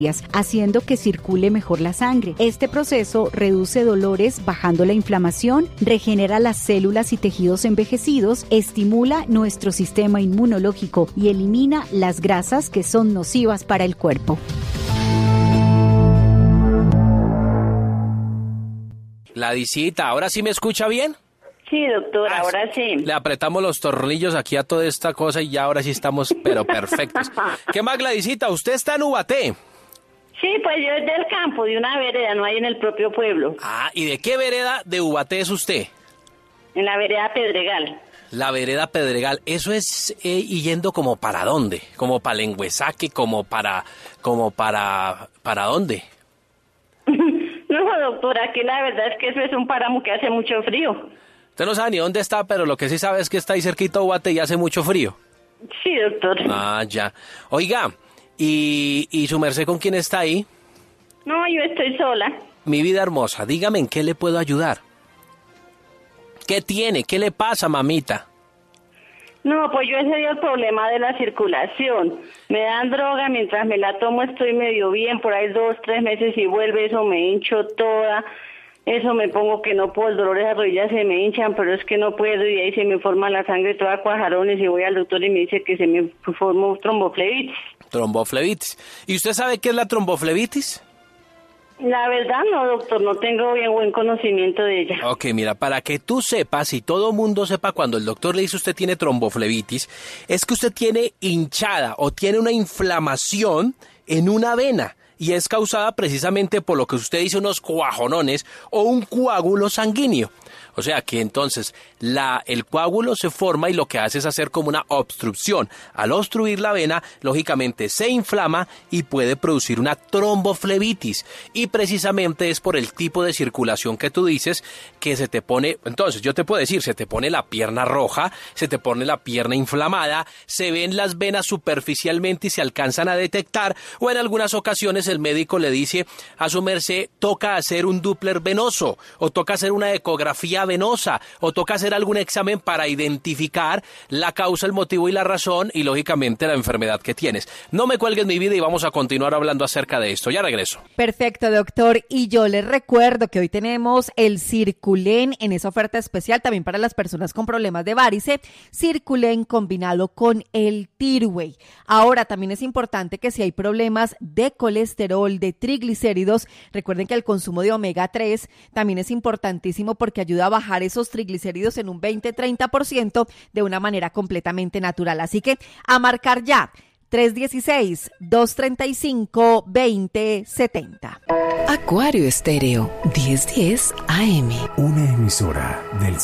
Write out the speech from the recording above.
haciendo que circule mejor la sangre. Este proceso reduce dolores, bajando la inflamación, regenera las células y tejidos envejecidos, estimula nuestro sistema inmunológico y elimina las grasas que son nocivas para el cuerpo. Gladysita, ¿ahora sí me escucha bien? Sí, doctor, ahora sí. Le apretamos los tornillos aquí a toda esta cosa y ya ahora sí estamos, pero perfectos. ¿Qué más, Gladysita? ¿Usted está en Ubaté? Sí, pues yo es del campo, de una vereda, no hay en el propio pueblo. Ah, ¿y de qué vereda de Ubaté es usted? En la vereda Pedregal. La vereda Pedregal, ¿eso es y yendo como para dónde? ¿Como para Lenguesaque? ¿Para dónde? No, doctora, aquí la verdad es que eso es un páramo que hace mucho frío. Usted no sabe ni dónde está, pero lo que sí sabe es que está ahí cerquita de Ubaté y hace mucho frío. Sí, doctor. Ah, ya. Oiga, ¿y su merced con quién está ahí? No, yo estoy sola. Mi vida hermosa, dígame en qué le puedo ayudar. ¿Qué tiene? ¿Qué le pasa, mamita? No, pues yo ese dio el problema de la circulación. Me dan droga, mientras me la tomo estoy medio bien, por ahí 2, 3 meses y vuelve, eso me hincho toda. Eso me pongo que no puedo, el dolor de las rodillas se me hinchan, pero es que no puedo y ahí se me forma la sangre toda cuajarones y voy al doctor y me dice que se me formó tromboflebitis. Tromboflebitis. ¿Y usted sabe qué es la tromboflebitis? La verdad no, doctor, no tengo bien buen conocimiento de ella. Ok, mira, para que tú sepas y todo mundo sepa cuando el doctor le dice usted tiene tromboflebitis, es que usted tiene hinchada o tiene una inflamación en una vena. Y es causada precisamente por lo que usted dice, unos cuajonones o un coágulo sanguíneo. O sea que entonces el coágulo se forma y lo que hace es hacer como una obstrucción. Al obstruir la vena, lógicamente se inflama y puede producir una tromboflebitis. Y precisamente es por el tipo de circulación que tú dices que se te pone, entonces yo te puedo decir, se te pone la pierna roja, se te pone la pierna inflamada, se ven las venas superficialmente y se alcanzan a detectar, o en algunas ocasiones el médico le dice a su merced, toca hacer un Doppler venoso, o toca hacer una ecografía venosa, o toca hacer algún examen para identificar la causa, el motivo y la razón, y lógicamente la enfermedad que tienes. No me cuelgues mi vida y vamos a continuar hablando acerca de esto. Ya regreso. Perfecto, doctor. Y yo les recuerdo que hoy tenemos el Circulen en esa oferta especial también para las personas con problemas de varice, Circulen combinado con el Tirway. Ahora también es importante que si hay problemas de colesterol, de triglicéridos, recuerden que el consumo de omega 3 también es importantísimo porque ayuda a bajar esos triglicéridos en un 20-30% de una manera completamente natural. Así que a marcar ya 316-235-2070. Acuario Estéreo 1010 AM. Una emisora del